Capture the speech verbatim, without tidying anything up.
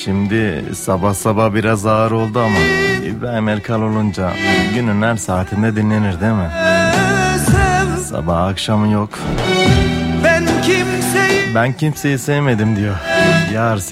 Şimdi sabah sabah biraz ağır oldu ama İbrahim Erkal olunca günün her saatinde dinlenir değil mi? Sabah akşamı yok. Ben kimseyi Ben kimseyi sevmedim diyor. Yar